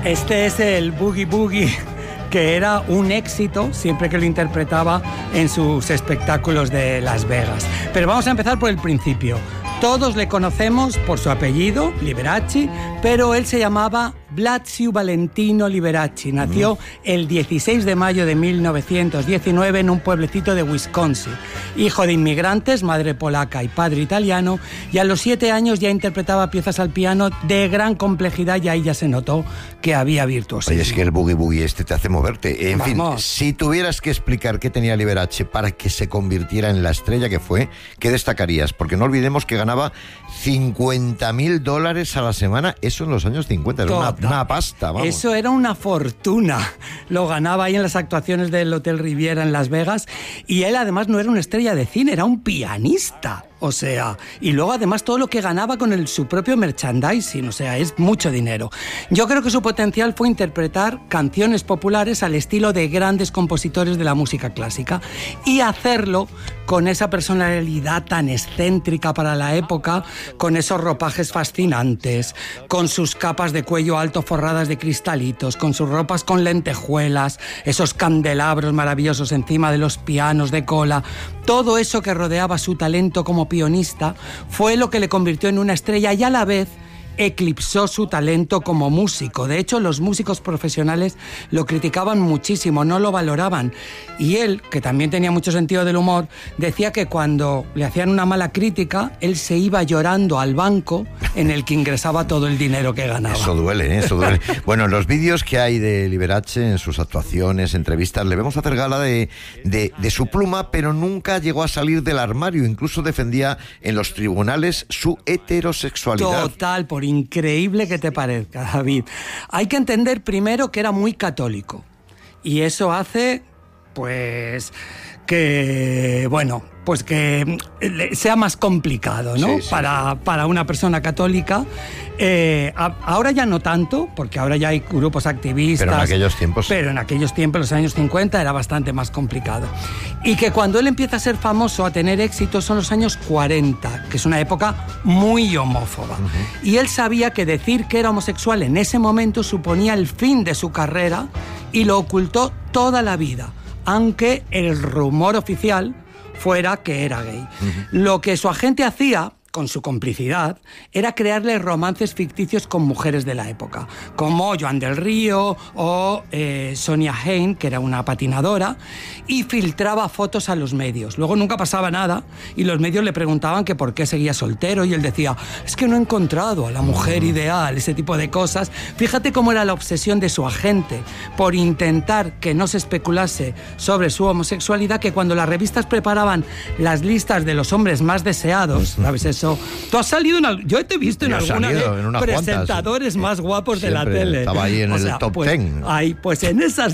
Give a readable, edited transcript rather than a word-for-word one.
Este es el Boogie Boogie, que era un éxito siempre que lo interpretaba en sus espectáculos de Las Vegas. Pero vamos a empezar por el principio. Todos le conocemos por su apellido, Liberace, pero él se llamaba Blasio Valentino Liberace. Nació el 16 de mayo de 1919 en un pueblecito de Wisconsin. Hijo de inmigrantes, madre polaca y padre italiano, y a los 7 años ya interpretaba piezas al piano de gran complejidad y ahí ya se notó que había virtuosismo. Oye, es que el boogie boogie te hace moverte. En Vamos. fin, si tuvieras que explicar qué tenía Liberace para que se convirtiera en la estrella que fue, ¿qué destacarías? Porque no olvidemos que ganaba $50,000 a la semana, eso en los años 50, era una pasta, vamos. Eso era una fortuna. Lo ganaba ahí en las actuaciones del Hotel Riviera en Las Vegas, y él además no era una estrella de cine, era un pianista. O sea, y luego además todo lo que ganaba con su propio merchandising, o sea, es mucho dinero. Yo creo que su potencial fue interpretar canciones populares al estilo de grandes compositores de la música clásica y hacerlo con esa personalidad tan excéntrica para la época, con esos ropajes fascinantes, con sus capas de cuello alto forradas de cristalitos, con sus ropas con lentejuelas, esos candelabros maravillosos encima de los pianos de cola. Todo eso que rodeaba su talento como pianista fue lo que le convirtió en una estrella y a la vez eclipsó su talento como músico. De hecho, los músicos profesionales lo criticaban muchísimo, no lo valoraban. Y él, que también tenía mucho sentido del humor, decía que cuando le hacían una mala crítica, él se iba llorando al banco en el que ingresaba todo el dinero que ganaba. Eso duele, eso duele. Bueno, los vídeos que hay de Liberace en sus actuaciones, entrevistas, le vemos hacer gala de su pluma, pero nunca llegó a salir del armario. Incluso defendía en los tribunales su heterosexualidad. Total, por increíble que te parezca, David. Hay que entender primero que era muy católico. Y eso hace, pues, que, bueno, pues que sea más complicado, ¿no? Sí. Para una persona católica. Ahora ya no tanto, porque ahora ya hay grupos activistas. Pero en aquellos tiempos. Pero en aquellos tiempos, los años 50, era bastante más complicado. Y que cuando él empieza a ser famoso, a tener éxito, son los años 40, que es una época muy homófoba. Y él sabía que decir que era homosexual en ese momento suponía el fin de su carrera y lo ocultó toda la vida, aunque el rumor oficial fuera que era gay. Lo que su agente hacía, con su complicidad, era crearle romances ficticios con mujeres de la época, como Joan del Río o Sonia Haynes, que era una patinadora, y filtraba fotos a los medios. Luego nunca pasaba nada y los medios le preguntaban que por qué seguía soltero y él decía, es que no he encontrado a la mujer ideal, ese tipo de cosas. Fíjate cómo era la obsesión de su agente por intentar que no se especulase sobre su homosexualidad, que cuando las revistas preparaban las listas de los hombres más deseados, ¿sabes eso? Tú has salido yo te he visto en alguna de presentadores más guapos de la tele. Estaba ahí en el top 10. Ahí, pues en esas